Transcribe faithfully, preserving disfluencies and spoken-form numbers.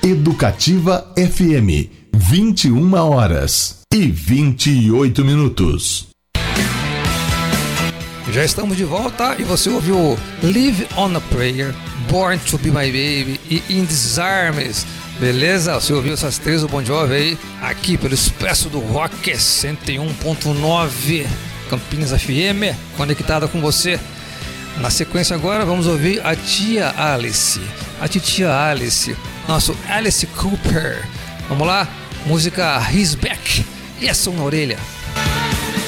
Educativa F M, vinte e uma horas e vinte e oito minutos. Já estamos de volta e você ouviu Live on a Prayer, Born to Be My Baby e In Disarmes. Beleza? Você ouviu essas três do Bon Jovi aí, aqui pelo Expresso do Rock cento e um ponto nove Campinas F M, conectada com você. Na sequência agora vamos ouvir a tia Alice, a titia Alice, nosso Alice Cooper. Vamos lá, música He's Back e é som na orelha.